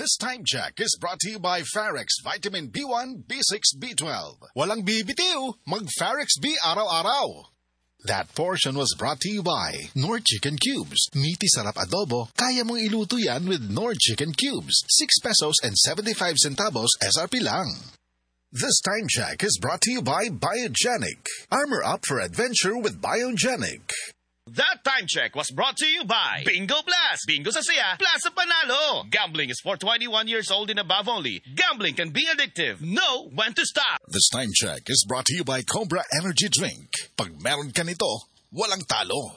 This time check is brought to you by Farex Vitamin B1, B6, B12. Walang bibitiw, mag-Farex B araw-araw. That portion was brought to you by Nord Chicken Cubes. Meaty sarap adobo, kaya mong iluto yan with Nord Chicken Cubes. 6 pesos and 75 centavos SRP lang. This time check is brought to you by Biogenic. Armor up for adventure with Biogenic. That time check was brought to you by Bingo Blast. Bingo sa saya, plus sa panalo. Gambling is for 21 years old and above only. Gambling can be addictive. Know when to stop. This time check is brought to you by Cobra Energy Drink. Pag meron ka nito, walang talo.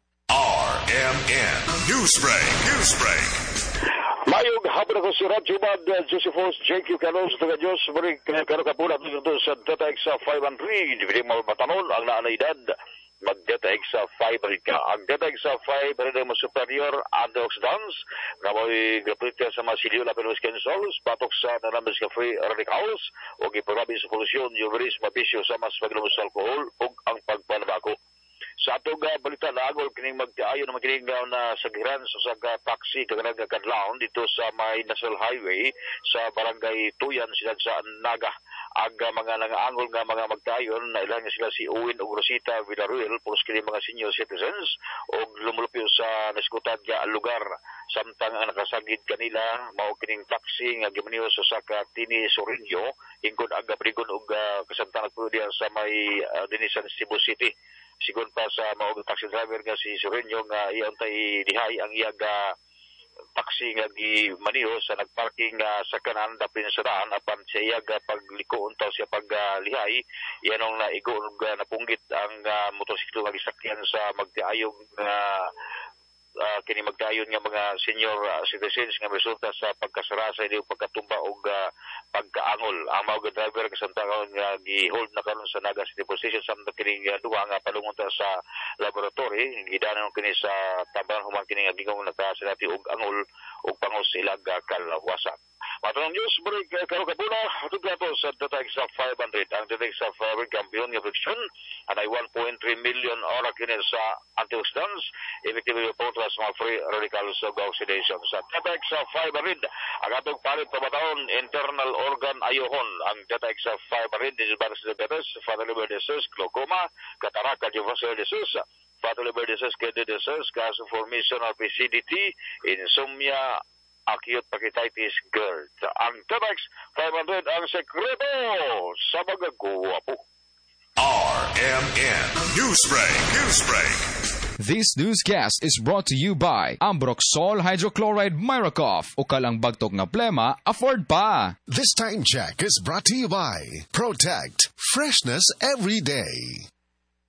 RMN Newsbreak. Mayong hapon ako si Radyo Mad, Josephus, JQ Canos, Tuga Diyos, Marik, Kano Kapuna, dito sa Data Exa 500, Dibili mo matanol, ang naanaydad, mag-Data Exa 500 ka. Ang Data Exa 500 mo superior, antioxidants, na mo'y grapita sa mga silyo na Skin Sols, patok sa nanambas ka free radicals, o giprograbi sa polusyon, yung veris, mapisyo sa mas paglumus sa alkohol, o ang pagpanabako. Sa atong balita na agol kining magtiayon na makining na sagiran sa taxi kaganaga kadlawon dito sa may National Highway sa barangay Tuyan sila sa Naga. Aga mga nangaangol nga mga magtayon na ilan sila si Owen ug Rosita Villarreal pulos kini mga senior citizens og lumulupyo sa naskutan nga lugar samtang ang nakasagid kanila mao kining taxi nga gimaniyo sa saka Tini Sorinyo ingkod aga prigon og kasamtang nagpudian sa may Dinisan Cebu City. Sigon pa sa maong taxi driver nga si Sorenyo nga iyon tay dihay ang iyaga taxi nga gimaniho sa nagparking sa kanan dapin sa daan apan sa iyaga pagliko untaw siya paglihay iyanong naigo napunggit ang motorsiklo nga gisakyan sa magtiayong kini magdayon nga mga senior citizens nga resulta sa pagkasara sa iyong pagkatumba o pagkaangol. Ang mga driver kasamtangan nga gi-hold na karon sa Naga City Police Station samtang kini duha nga palungon sa laboratory gidanan kini sa tabangan human kini nga gingong nakasalati og angol og pangos ilag kalawasan. Matong news break karo kapuna hatod ato sa Data Exa 500 ang Data Exa 500 kampiyon nga friction anay 1.3 million ora kini sa antioxidants effectively kontra sa mga free radicals of oxidation sa Data Exa 500 ang atong palit pabataon internal organ ayohon ang Data Exa 500 disease diabetes fatal liver disease glaucoma cataract cardiovascular disease fatal liver disease kidney disease gas formation of acidity insomnia acute pancreatitis GERD. Ang Temex 500 ang sekreto sa mga guwapo. RMN Newsbreak. This newscast is brought to you by Ambroxol Hydrochloride Miracoff. Ukalang bagtok nga plema, afford pa. This time check is brought to you by Protect. Freshness every day.